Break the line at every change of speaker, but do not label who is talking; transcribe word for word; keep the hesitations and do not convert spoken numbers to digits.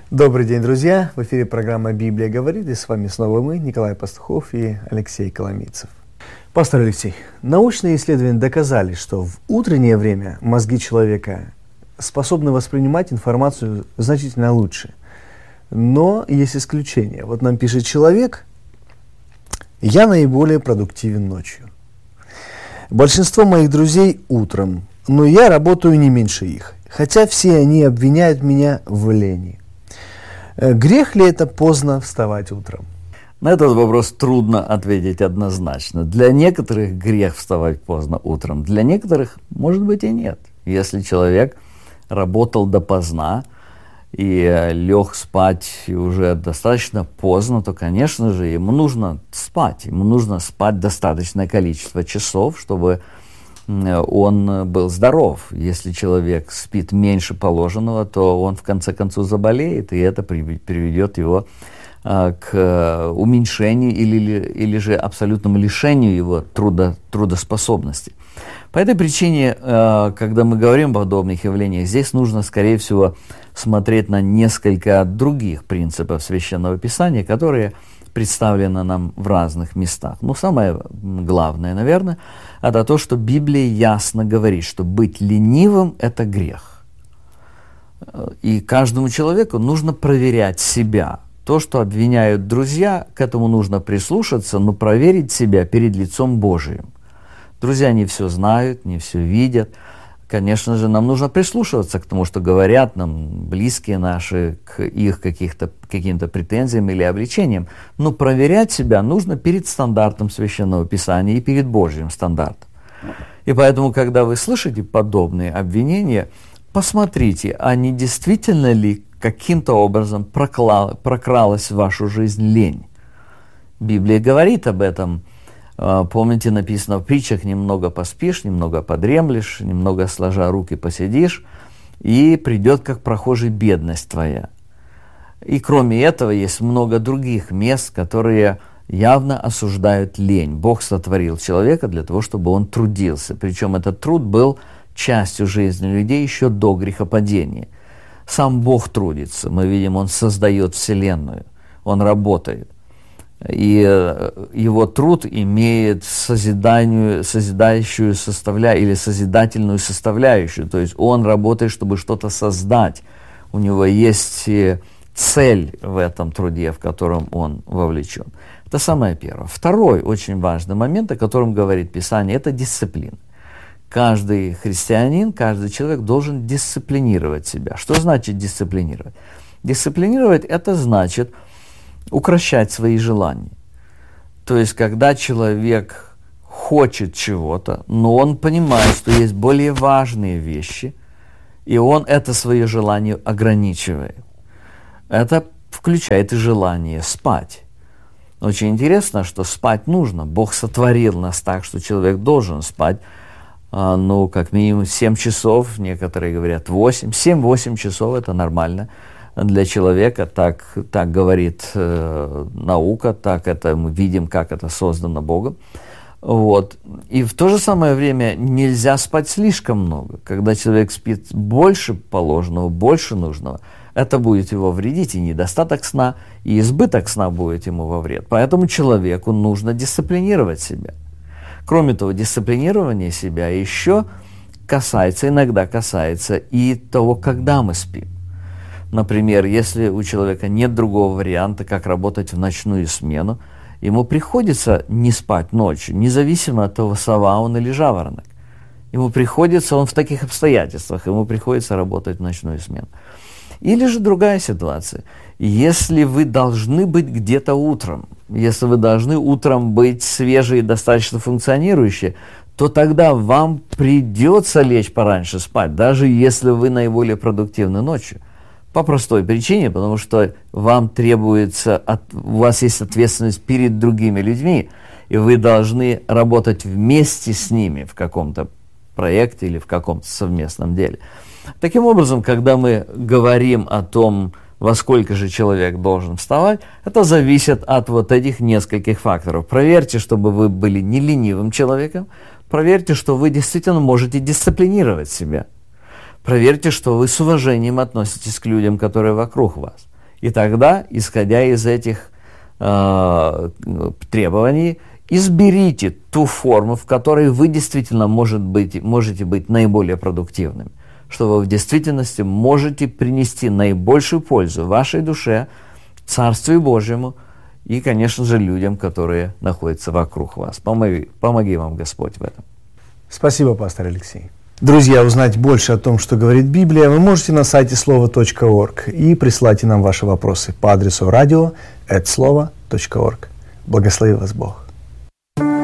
Добрый день, друзья! В эфире программа «Библия говорит», и с вами снова мы, Николай Пастухов и Алексей Коломийцев. Пастор Алексей, научные исследования доказали, что в утреннее время мозги человека способны воспринимать информацию значительно лучше. Но есть исключения. Вот нам пишет человек: «Я наиболее продуктивен ночью. Большинство моих друзей утром, но я работаю не меньше их, хотя все они обвиняют меня в лени. Грех ли это поздно вставать утром?»
На этот вопрос трудно ответить однозначно. Для некоторых грех вставать поздно утром, для некоторых, может быть, и нет. Если человек работал допоздна и лег спать уже достаточно поздно, то, конечно же, ему нужно спать. Ему нужно спать достаточное количество часов, чтобы он был здоров. Если человек спит меньше положенного, то он в конце концов заболеет, и это приведет его а, к уменьшению или, или же абсолютному лишению его трудо, трудоспособности. По этой причине, а, когда мы говорим о подобных явлениях, здесь нужно, скорее всего, смотреть на несколько других принципов Священного Писания, которые представлено нам в разных местах. Но самое главное, наверное, это то, что Библия ясно говорит, что быть ленивым – это грех. И каждому человеку нужно проверять себя. То, что обвиняют друзья, к этому нужно прислушаться, но проверить себя перед лицом Божиим. Друзья не все знают, не все видят. Конечно же, нам нужно прислушиваться к тому, что говорят нам близкие наши, к их каких-то, каким-то претензиям или обличениям. Но проверять себя нужно перед стандартом Священного Писания и перед Божьим стандартом. И поэтому, когда вы слышите подобные обвинения, посмотрите, а не действительно ли каким-то образом прокла, прокралась в вашу жизнь лень. Библия говорит об этом. Помните, написано в притчах: немного поспишь, немного подремлешь, немного сложа руки посидишь, и придет, как прохожий, бедность твоя. И кроме этого, есть много других мест, которые явно осуждают лень. Бог сотворил человека для того, чтобы он трудился. Причем этот труд был частью жизни людей еще до грехопадения. Сам Бог трудится. Мы видим, Он создает Вселенную, Он работает. И его труд имеет созиданию, созидающую составляющую или созидательную составляющую. То есть он работает, чтобы что-то создать. У него есть цель в этом труде, в котором он вовлечен. Это самое первое. Второй очень важный момент, о котором говорит Писание, это дисциплина. Каждый христианин, каждый человек должен дисциплинировать себя. Что значит дисциплинировать? Дисциплинировать – это значит укрощать свои желания. То есть, когда человек хочет чего-то, но он понимает, что есть более важные вещи, и он это свое желание ограничивает. Это включает и желание спать. Очень интересно, что спать нужно. Бог сотворил нас так, что человек должен спать, ну, как минимум семь часов, некоторые говорят восемь. семь-восемь часов – это нормально для человека, так, так говорит э, наука, так это мы видим, как это создано Богом. Вот. И в то же самое время нельзя спать слишком много. Когда человек спит больше положенного, больше нужного, это будет его вредить, и недостаток сна, и избыток сна будет ему во вред. Поэтому человеку нужно дисциплинировать себя. Кроме того, дисциплинирование себя еще касается, иногда касается и того, когда мы спим. Например, если у человека нет другого варианта, как работать в ночную смену, ему приходится не спать ночью, независимо от того, сова он или жаворонок. Ему приходится, он в таких обстоятельствах, ему приходится работать в ночную смену. Или же другая ситуация. Если вы должны быть где-то утром, если вы должны утром быть свежие и достаточно функционирующие, то тогда вам придется лечь пораньше спать, даже если вы наиболее продуктивны ночью. По простой причине, потому что вам требуется, от, у вас есть ответственность перед другими людьми, и вы должны работать вместе с ними в каком-то проекте или в каком-то совместном деле. Таким образом, когда мы говорим о том, во сколько же человек должен вставать, это зависит от вот этих нескольких факторов. Проверьте, чтобы вы были не ленивым человеком, проверьте, что вы действительно можете дисциплинировать себя. Проверьте, что вы с уважением относитесь к людям, которые вокруг вас. И тогда, исходя из этих э, требований, изберите ту форму, в которой вы действительно может быть, можете быть наиболее продуктивными, что вы в действительности можете принести наибольшую пользу вашей душе, Царству Божьему и, конечно же, людям, которые находятся вокруг вас. Помоги, помоги вам, Господь, в этом.
Спасибо, пастор Алексей. Друзья, узнать больше о том, что говорит Библия, вы можете на сайте слово точка орг и присылайте нам ваши вопросы по адресу радио эт слово точка орг. Благослови вас Бог.